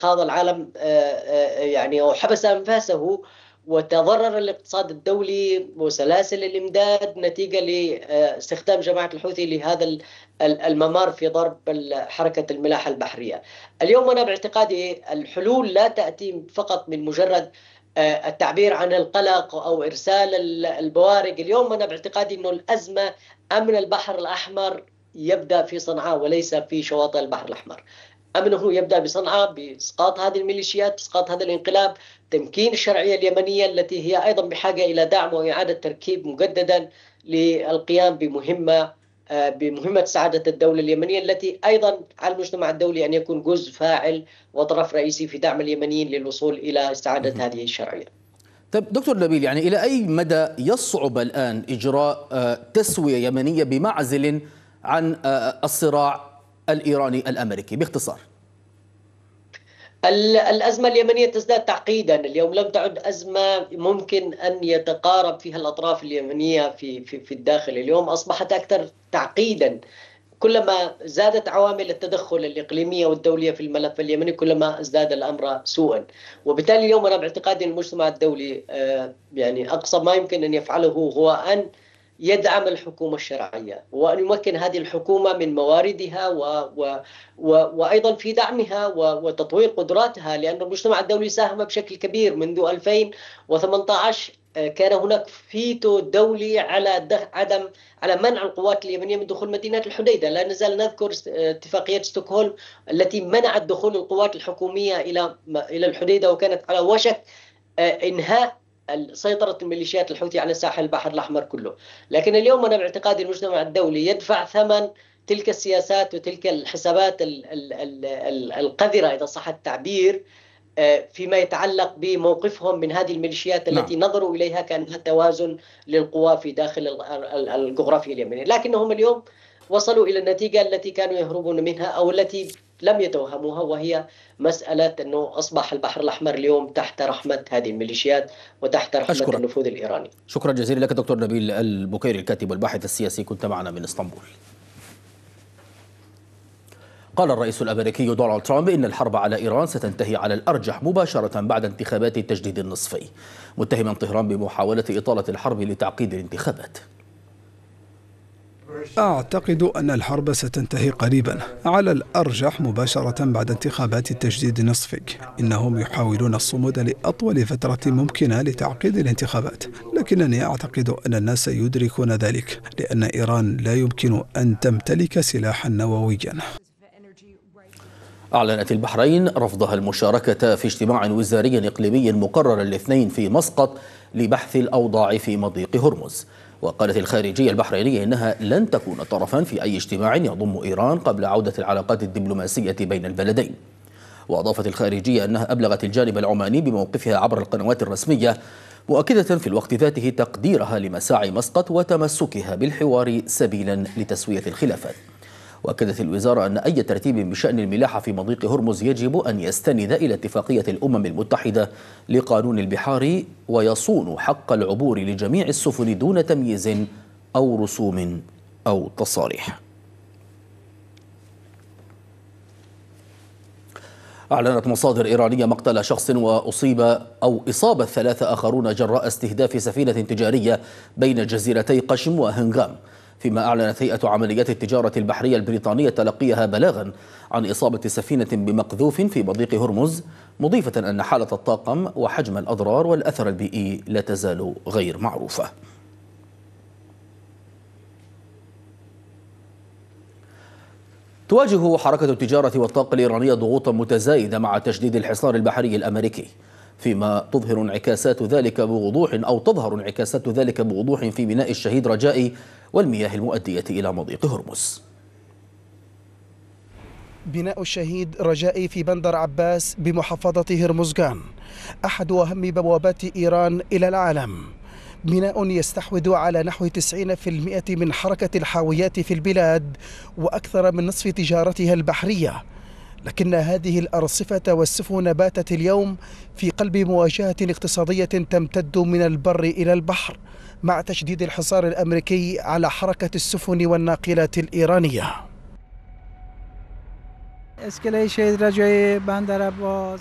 انقاذ العالم يعني أو حبس أنفاسه، وتضرر الاقتصاد الدولي وسلاسل الإمداد نتيجة لاستخدام جماعة الحوثي لهذا الممر في ضرب حركة الملاحة البحرية. اليوم أنا باعتقادي الحلول لا تأتي فقط من مجرد التعبير عن القلق أو إرسال البوارق. اليوم أنا باعتقادي أنه الأزمة أمن البحر الأحمر يبدأ في صنعاء وليس في شواطئ البحر الأحمر. أمنه يبدأ بصنعاء، بإسقاط هذه الميليشيات، إسقاط هذا الانقلاب، تمكين الشرعية اليمنية التي هي أيضا بحاجة إلى دعم وإعادة تركيب مجددا للقيام بمهمة سعادة الدولة اليمنية، التي أيضا على المجتمع الدولي أن يكون جزء فاعل وطرف رئيسي في دعم اليمنيين للوصول إلى استعادة هذه الشرعية. طيب دكتور نبيل، يعني إلى أي مدى يصعب الآن إجراء تسوية يمنية بمعزل عن الصراع الإيراني الأمريكي باختصار؟ الأزمة اليمنية تزداد تعقيدا. اليوم لم تعد أزمة ممكن أن يتقارب فيها الأطراف اليمنية في الداخل، اليوم أصبحت أكثر تعقيدا. كلما زادت عوامل التدخل الإقليمية والدولية في الملف اليمني كلما ازداد الأمر سوءا. وبالتالي اليوم أنا باعتقادي المجتمع الدولي يعني أقصى ما يمكن أن يفعله هو أن يدعم الحكومة الشرعية، وأن يمكن هذه الحكومة من مواردها وأيضا في دعمها وتطوير قدراتها، لأن المجتمع الدولي ساهم بشكل كبير منذ 2018. كان هناك فيتو دولي على منع القوات اليمنية من دخول مدينة الحديدة. لا نزال نذكر اتفاقية ستوكهولم التي منعت دخول القوات الحكومية إلى الحديدة، وكانت على وشك إنهاء سيطرة الميليشيات الحوثي على ساحل البحر الأحمر كله. لكن اليوم أنا باعتقاد المجتمع الدولي يدفع ثمن تلك السياسات وتلك الحسابات القذرة إذا صح التعبير فيما يتعلق بموقفهم من هذه الميليشيات التي نظروا إليها كأنها توازن للقوى في داخل الجغرافيا اليمنية، لكنهم اليوم وصلوا إلى النتيجة التي كانوا يهربون منها أو التي لم يتوهموها، وهي مسألة أنه أصبح البحر الأحمر اليوم تحت رحمة هذه الميليشيات وتحت رحمة النفوذ الإيراني. شكرا جزيلا لك دكتور نبيل البكيري، الكاتب والباحث السياسي، كنت معنا من اسطنبول. قال الرئيس الأمريكي دونالد ترامب إن الحرب على إيران ستنتهي على الأرجح مباشرة بعد انتخابات التجديد النصفي، متهما طهران بمحاولة إطالة الحرب لتعقيد الانتخابات. أعتقد أن الحرب ستنتهي قريبا على الأرجح مباشرة بعد انتخابات التجديد النصفي. إنهم يحاولون الصمود لأطول فترة ممكنة لتعقيد الانتخابات، لكنني أعتقد أن الناس يدركون ذلك، لأن إيران لا يمكن أن تمتلك سلاحا نوويا. أعلنت البحرين رفضها المشاركة في اجتماع وزاري إقليمي مقرر الاثنين في مسقط لبحث الأوضاع في مضيق هرمز. وقالت الخارجية البحرينية إنها لن تكون طرفا في أي اجتماع يضم إيران قبل عودة العلاقات الدبلوماسية بين البلدين. وأضافت الخارجية أنها أبلغت الجانب العماني بموقفها عبر القنوات الرسمية، مؤكدة في الوقت ذاته تقديرها لمساعي مسقط وتمسكها بالحوار سبيلا لتسوية الخلافات. وأكدت الوزارة أن أي ترتيب بشأن الملاحة في مضيق هرمز يجب أن يستند إلى اتفاقية الأمم المتحدة لقانون البحار ويصون حق العبور لجميع السفن دون تمييز أو رسوم أو تصاريح. أعلنت مصادر إيرانية مقتل شخص إصابة 3 آخرون جراء استهداف سفينة تجارية بين جزيرتي قشم وهنغام، فيما أعلنت هيئة عمليات التجارة البحرية البريطانية تلقيها بلاغا عن إصابة سفينة بمقذوف في مضيق هرمز، مضيفة أن حالة الطاقم وحجم الأضرار والأثر البيئي لا تزال غير معروفة. تواجه حركة التجارة والطاقة الإيرانية ضغوطا متزايدة مع تشديد الحصار البحري الأمريكي، فيما تظهر انعكاسات ذلك بوضوح في ميناء الشهيد رجائي والمياه المؤدية إلى مضيق هرمز. بناء الشهيد رجائي في بندر عباس بمحافظة هرمزغان أحد أهم بوابات إيران إلى العالم، بناء يستحوذ على نحو 90% من حركة الحاويات في البلاد وأكثر من نصف تجارتها البحرية. لكن هذه الأرصفة والسفن باتت اليوم في قلب مواجهة اقتصادية تمتد من البر إلى البحر، مع تشديد الحصار الأمريكي على حركة السفن والناقلات الإيرانية. اسکله شهید رجایی بندر عباس